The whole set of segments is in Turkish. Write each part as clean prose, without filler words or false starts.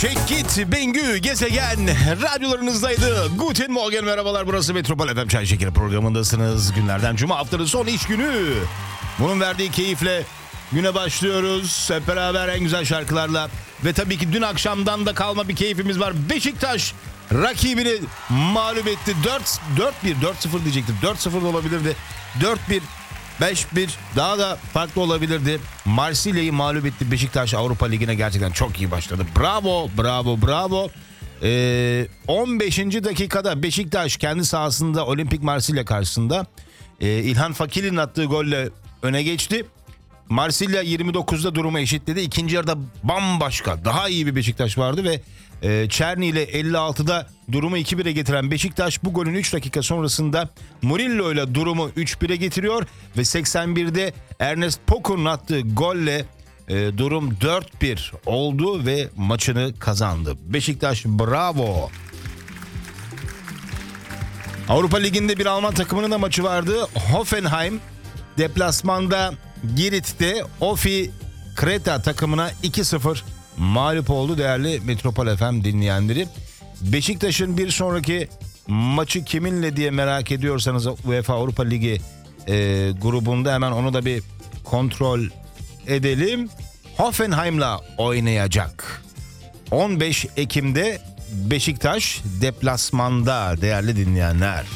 Çek git Bengü gezegen radyolarınızdaydı. Guten Morgen, merhabalar, burası Metropol FM Çay Şekeri programındasınız. Günlerden cuma, haftanın son iş günü. Bunun verdiği keyifle güne başlıyoruz. Hep beraber en güzel şarkılarla. Ve tabii ki dün akşamdan da kalma bir keyfimiz var. Beşiktaş rakibini mağlup etti. 4-0 diyecektim. 4-0 da olabilirdi. 4-1, 5-1 daha da farklı olabilirdi. Marsilya'yı mağlup etti Beşiktaş. Avrupa Ligi'ne gerçekten çok iyi başladı. Bravo, bravo, bravo. 15. dakikada Beşiktaş kendi sahasında Olimpik Marsilya karşısında İlhan Fakir'in attığı golle öne geçti. Marsilya 29'da durumu eşitledi. İkinci yarıda bambaşka, daha iyi bir Beşiktaş vardı ve Çerni ile 56'da durumu 2-1'e getiren Beşiktaş bu golün 3 dakika sonrasında Murillo ile durumu 3-1'e getiriyor ve 81'de Ernest Pokur'un attığı golle durum 4-1 oldu ve maçını kazandı. Beşiktaş bravo. Avrupa Ligi'nde bir Alman takımının da maçı vardı. Hoffenheim deplasmanda Girit'te Ofi Kreta takımına 2-0 mağlup oldu değerli Metropol FM dinleyenleri. Beşiktaş'ın bir sonraki maçı kiminle diye merak ediyorsanız UEFA Avrupa Ligi grubunda hemen onu da bir kontrol edelim. Hoffenheim'la oynayacak. 15 Ekim'de Beşiktaş deplasmanda değerli dinleyenler.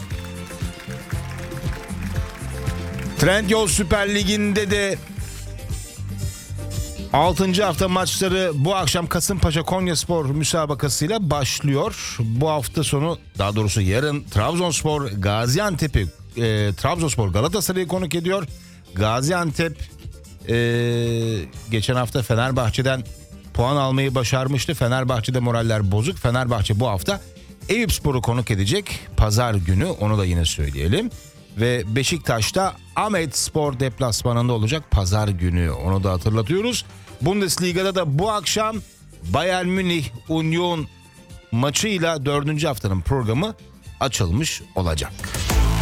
Trendyol Süper Ligi'nde de 6. hafta maçları bu akşam Kasımpaşa Konyaspor müsabakasıyla başlıyor. Bu hafta sonu, daha doğrusu yarın Trabzonspor Gaziantep'i Trabzonspor Galatasaray'ı konuk ediyor. Gaziantep geçen hafta Fenerbahçe'den puan almayı başarmıştı. Fenerbahçe'de moraller bozuk. Fenerbahçe bu hafta Eyüpspor'u konuk edecek pazar günü, onu da yine söyleyelim. Ve Beşiktaş'ta Ahmetspor deplasmanında olacak pazar günü, onu da hatırlatıyoruz. Bundesliga'da da bu akşam Bayern Münih Union maçıyla 4. haftanın programı açılmış olacak.